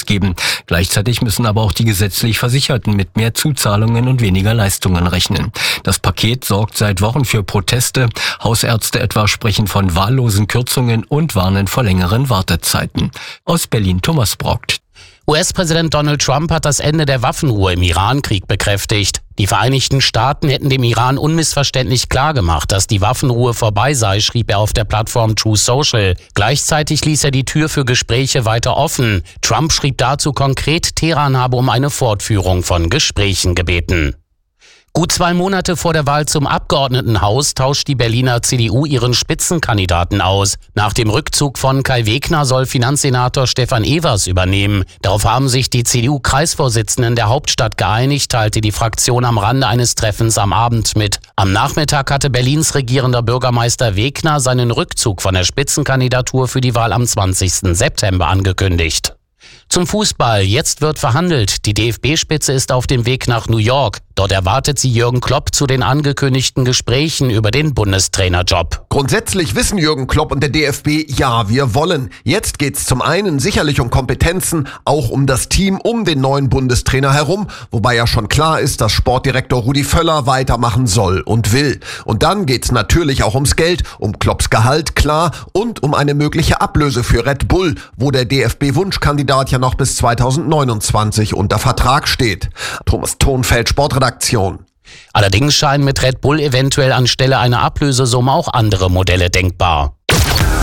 geben. Gleichzeitig müssen aber auch die gesetzlich Versicherten mit mehr Zuzahlungen und weniger Leistungen rechnen. Das Paket sorgt seit Wochen für Proteste. Hausärzte etwa sprechen von wahllosen Kürzungen und warnen vor längeren Wartezeiten. Aus Berlin Thomas Brockt. US-Präsident Donald Trump hat das Ende der Waffenruhe im Iran-Krieg bekräftigt. Die Vereinigten Staaten hätten dem Iran unmissverständlich klargemacht, dass die Waffenruhe vorbei sei, schrieb er auf der Plattform Truth Social. Gleichzeitig ließ er die Tür für Gespräche weiter offen. Trump schrieb dazu konkret, Teheran habe um eine Fortführung von Gesprächen gebeten. Gut 2 Monate vor der Wahl zum Abgeordnetenhaus tauscht die Berliner CDU ihren Spitzenkandidaten aus. Nach dem Rückzug von Kai Wegner soll Finanzsenator Stefan Evers übernehmen. Darauf haben sich die CDU-Kreisvorsitzenden der Hauptstadt geeinigt, teilte die Fraktion am Rande eines Treffens am Abend mit. Am Nachmittag hatte Berlins regierender Bürgermeister Wegner seinen Rückzug von der Spitzenkandidatur für die Wahl am 20. September angekündigt. Zum Fußball. Jetzt wird verhandelt. Die DFB-Spitze ist auf dem Weg nach New York. Dort erwartet sie Jürgen Klopp zu den angekündigten Gesprächen über den Bundestrainerjob. Grundsätzlich wissen Jürgen Klopp und der DFB, ja, wir wollen. Jetzt geht's zum einen sicherlich um Kompetenzen, auch um das Team um den neuen Bundestrainer herum, wobei ja schon klar ist, dass Sportdirektor Rudi Völler weitermachen soll und will. Und dann geht's natürlich auch ums Geld, um Klopps Gehalt, klar, und um eine mögliche Ablöse für Red Bull, wo der DFB-Wunschkandidat ja noch bis 2029 unter Vertrag steht. Thomas Thonfeld, Sportredaktion. Allerdings scheinen mit Red Bull eventuell anstelle einer Ablösesumme auch andere Modelle denkbar.